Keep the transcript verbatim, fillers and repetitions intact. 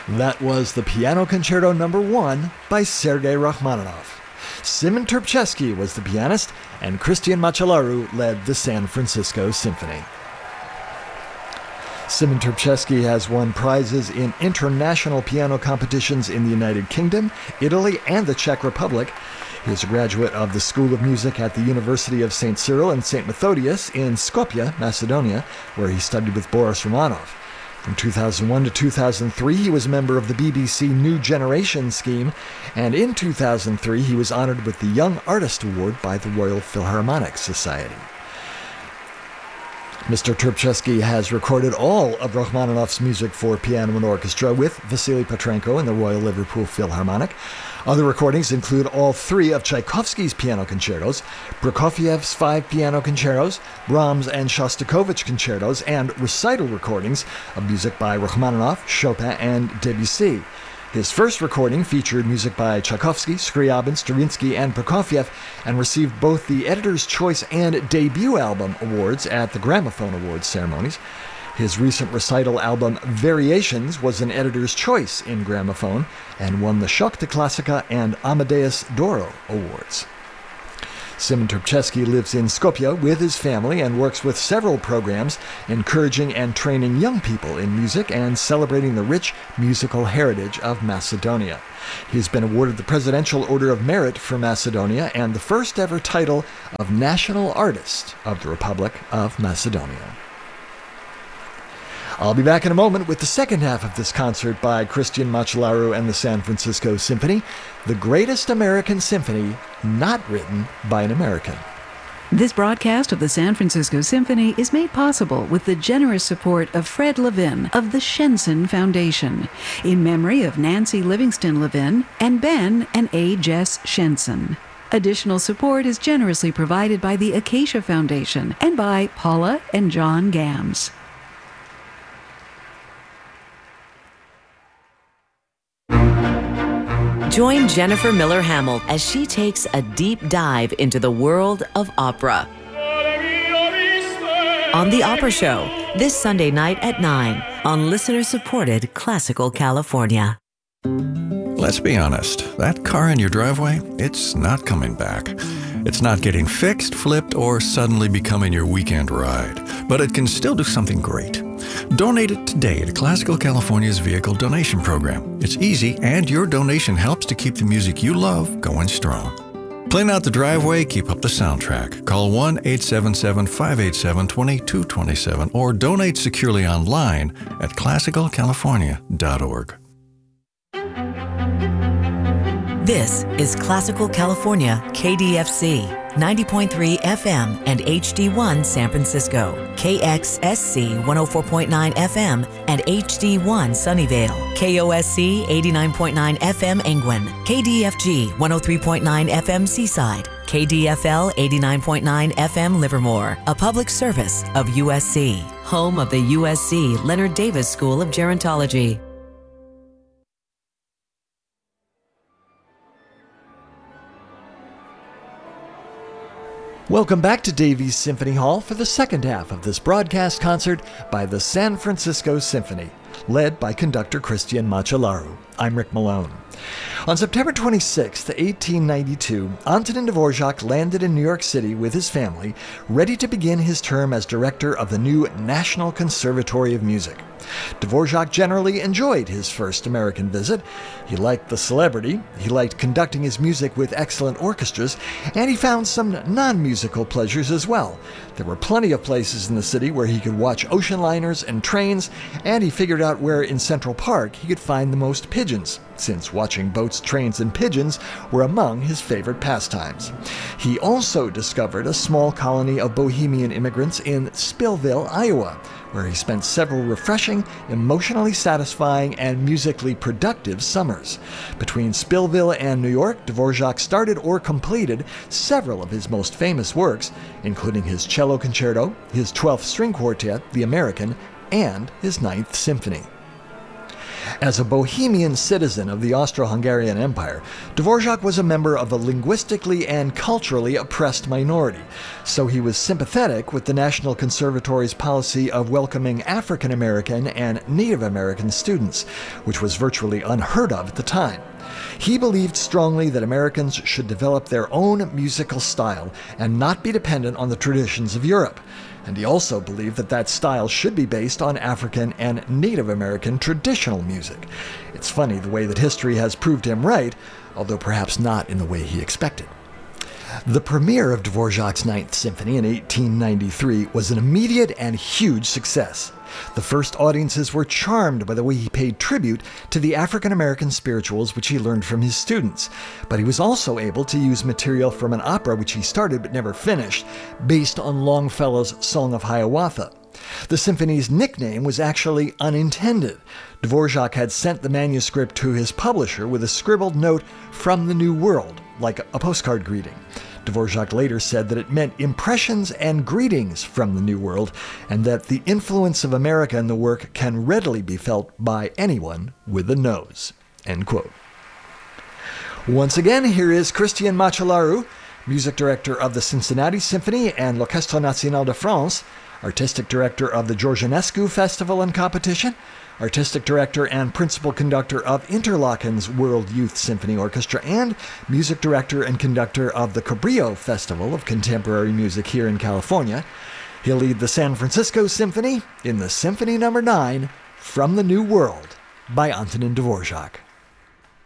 That was the Piano Concerto Number One by Sergei Rachmaninoff. Simon Terpchesky was the pianist, and Christian Machelaru led the San Francisco Symphony. Simon Terpchesky has won prizes in international piano competitions in the United Kingdom, Italy, and the Czech Republic. He is a graduate of the School of Music at the University of Saint Cyril and Saint Methodius in Skopje, Macedonia, where he studied with Boris Romanov. From two thousand one to two thousand three, he was a member of the B B C New Generation scheme, and in two thousand three, he was honored with the Young Artist Award by the Royal Philharmonic Society. Mister Terpchesky has recorded all of Rachmaninoff's music for piano and orchestra with Vasily Petrenko and the Royal Liverpool Philharmonic. Other recordings include all three of Tchaikovsky's piano concertos, Prokofiev's five piano concertos, Brahms and Shostakovich concertos, and recital recordings of music by Rachmaninoff, Chopin, and Debussy. His first recording featured music by Tchaikovsky, Scriabin, Stravinsky, and Prokofiev, and received both the Editor's Choice and Debut Album awards at the Gramophone Awards ceremonies. His recent recital album, Variations, was an Editor's Choice in Gramophone and won the Schock de Classica and Amadeus d'Oro awards. Simon Terpchesky lives in Skopje with his family and works with several programs encouraging and training young people in music and celebrating the rich musical heritage of Macedonia. He has been awarded the Presidential Order of Merit for Macedonia and the first ever title of National Artist of the Republic of Macedonia. I'll be back in a moment with the second half of this concert by Christian Machelaru and the San Francisco Symphony, the greatest American symphony not written by an American. This broadcast of the San Francisco Symphony is made possible with the generous support of Fred Levin of the Shenson Foundation, in memory of Nancy Livingston Levin and Ben and A. Jess Shenson. Additional support is generously provided by the Acacia Foundation and by Paula and John Gams. Join Jennifer Miller Hamill as she takes a deep dive into the world of opera. On The Opera Show, this Sunday night at nine on listener-supported Classical California. Let's be honest, that car in your driveway, it's not coming back. It's not getting fixed, flipped, or suddenly becoming your weekend ride. But it can still do something great. Donate it today to Classical California's Vehicle Donation Program. It's easy, and your donation helps to keep the music you love going strong. Clean out the driveway, keep up the soundtrack. Call one eight seven seven, five eight seven, two two two seven or donate securely online at classical california dot org. This is Classical California K D F C, ninety point three F M and H D one San Francisco, K X S C one oh four point nine F M and H D one Sunnyvale, K O S C eighty-nine point nine F M Angwin, K D F G one oh three point nine F M Seaside, K D F L eighty-nine point nine F M Livermore, a public service of U S C, home of the U S C Leonard Davis School of Gerontology. Welcome back to Davies Symphony Hall for the second half of this broadcast concert by the San Francisco Symphony, led by conductor Christian Machelaru. I'm Rick Malone. On September twenty-sixth, eighteen ninety-two, Antonin Dvorak landed in New York City with his family, ready to begin his term as director of the new National Conservatory of Music. Dvorak generally enjoyed his first American visit. He liked the celebrity, he liked conducting his music with excellent orchestras, and he found some non-musical pleasures as well. There were plenty of places in the city where he could watch ocean liners and trains, and he figured out where in Central Park he could find the most pigeons, since watching boats, trains, and pigeons were among his favorite pastimes. He also discovered a small colony of Bohemian immigrants in Spillville, Iowa, where he spent several refreshing, emotionally satisfying, and musically productive summers. Between Spillville and New York, Dvorak started or completed several of his most famous works, including his cello concerto, his twelfth string quartet, The American, and his Ninth Symphony. As a Bohemian citizen of the Austro-Hungarian Empire, Dvorak was a member of a linguistically and culturally oppressed minority, so he was sympathetic with the National Conservatory's policy of welcoming African American and Native American students, which was virtually unheard of at the time. He believed strongly that Americans should develop their own musical style and not be dependent on the traditions of Europe. And he also believed that that style should be based on African and Native American traditional music. It's funny the way that history has proved him right, although perhaps not in the way he expected. The premiere of Dvorak's Ninth Symphony in eighteen ninety-three was an immediate and huge success. The first audiences were charmed by the way he paid tribute to the African-American spirituals which he learned from his students, but he was also able to use material from an opera which he started but never finished, based on Longfellow's Song of Hiawatha. The symphony's nickname was actually unintended. Dvorak had sent the manuscript to his publisher with a scribbled note from the New World, like a postcard greeting. Dvorak later said that it meant impressions and greetings from the New World, and that the influence of America in the work can readily be felt by anyone with a nose. End quote. Once again, here is Cristian Machelaru, music director of the Cincinnati Symphony and L'Orchestre National de France, artistic director of the Georgianescu Festival and Competition, artistic director and principal conductor of Interlaken's World Youth Symphony Orchestra, and music director and conductor of the Cabrillo Festival of Contemporary Music here in California. He'll lead the San Francisco Symphony in the Symphony Number nine, From the New World, by Antonin Dvorak.